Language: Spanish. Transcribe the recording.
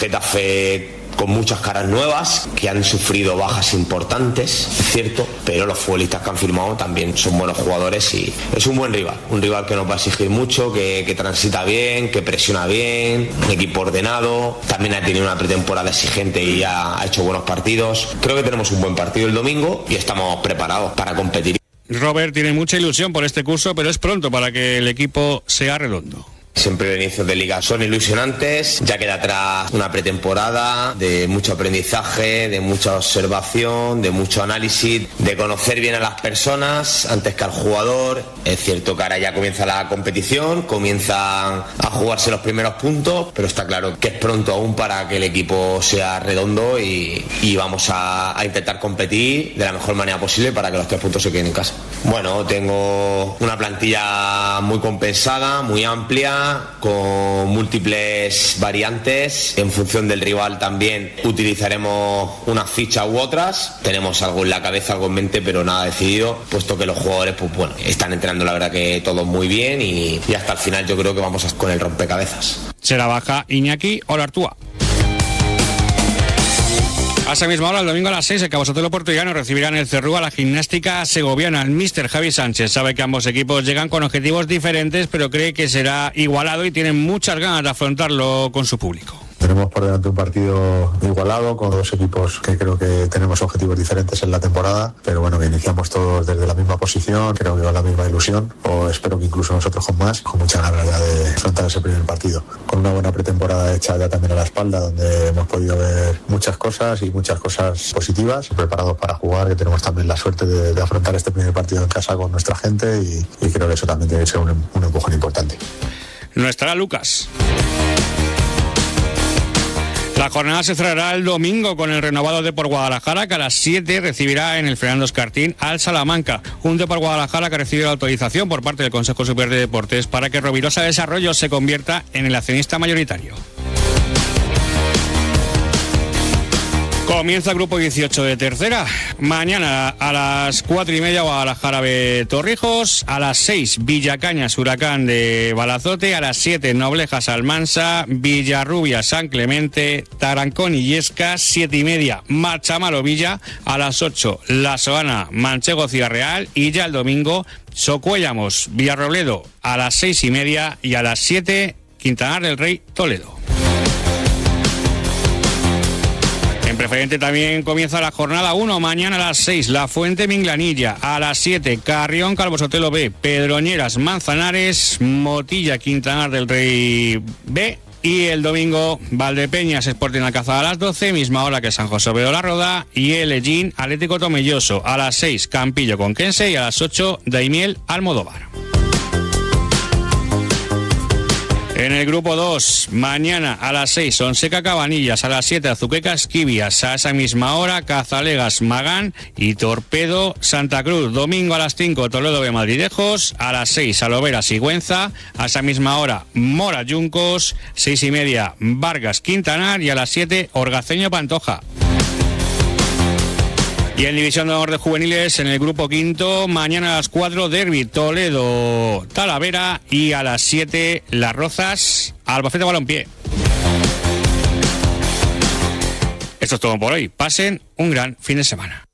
Getafe con muchas caras nuevas, que han sufrido bajas importantes, es cierto, pero los futbolistas que han firmado también son buenos jugadores y es un buen rival, un rival que nos va a exigir mucho, que transita bien, que presiona bien, un equipo ordenado, también ha tenido una pretemporada exigente y ha hecho buenos partidos. Creo que tenemos un buen partido el domingo y estamos preparados para competir. Robert tiene mucha ilusión por este curso, pero es pronto para que el equipo sea redondo. Siempre los inicios de liga son ilusionantes, ya queda atrás una pretemporada de mucho aprendizaje, de mucha observación, de mucho análisis, de conocer bien a las personas antes que al jugador. Es cierto que ahora ya comienza la competición, comienzan a jugarse los primeros puntos, pero está claro que es pronto aún para que el equipo sea redondo y vamos a intentar competir de la mejor manera posible para que los 3 puntos se queden en casa. Bueno, tengo una plantilla muy compensada, muy amplia, con múltiples variantes. En función del rival también utilizaremos unas fichas u otras. Tenemos algo en la cabeza, algo en mente, pero nada decidido, puesto que los jugadores están entrenando la verdad que todos muy bien y hasta el final yo creo que vamos con el rompecabezas. Será baja Iñaki Olartúa. A esa misma hora, el domingo a las 6, el Cabo Sotelo Portugués recibirán el Cerrúa a la Gimnástica Segoviana. El míster Javi Sánchez sabe que ambos equipos llegan con objetivos diferentes, pero cree que será igualado y tienen muchas ganas de afrontarlo con su público. Tenemos por delante un partido igualado con 2 equipos que creo que tenemos objetivos diferentes en la temporada, pero bueno, que iniciamos todos desde la misma posición, creo que con la misma ilusión, o espero que incluso nosotros con más, con mucha ganas ya de afrontar ese primer partido. Con una buena pretemporada hecha ya también a la espalda, donde hemos podido ver muchas cosas y muchas cosas positivas, preparados para jugar, que tenemos también la suerte de afrontar este primer partido en casa con nuestra gente y creo que eso también tiene que ser un empujón importante. No estará Lucas. La jornada se cerrará el domingo con el renovado Depor Guadalajara, que a las 7 recibirá en el Fernando Escartín al Salamanca. Un Depor Guadalajara que recibe la autorización por parte del Consejo Superior de Deportes para que Rovirosa Desarrollo se convierta en el accionista mayoritario. Comienza el grupo 18 de tercera. Mañana a las 4:30 Guadalajara B Torrijos. A las 6 Villacañas Huracán de Balazote. A las 7 Noblejas Almansa. Villarrubia San Clemente. Tarancón Illescas. 7:30 Marchamalo Villa. A las 8 La Soana Manchego Ciudad Real. Y ya el domingo Socuéllamos Villarrobledo a las 6:30 y a las 7 Quintanar del Rey Toledo. En preferente también comienza la jornada 1, mañana a las 6, La Fuente Minglanilla, a las 7, Carrión Calvo Sotelo B, Pedroñeras Manzanares, Motilla Quintanar del Rey B y el domingo Valdepeñas Sporting Alcázar a las 12, misma hora que San José Obrero La Roda y el Ellín Atlético Tomelloso, a las 6, Campillo Conquense y a las 8, Daimiel Almodóvar. En el grupo 2, mañana a las 6, Sonseca Cabanillas, a las 7, Azuqueca Esquivias, a esa misma hora, Cazalegas Magán y Torpedo Santa Cruz. Domingo a las 5, Toledo B Madridejos, a las 6, Alovera Sigüenza, a esa misma hora, Mora Yuncos, 6:30, Vargas Quintanar y a las 7, Orgaceño Pantoja. Y en División de Honor de Juveniles, en el grupo quinto, mañana a las 4, Derbi Toledo Talavera y a las 7, Las Rozas Albacete Balompié. Esto es todo por hoy. Pasen un gran fin de semana.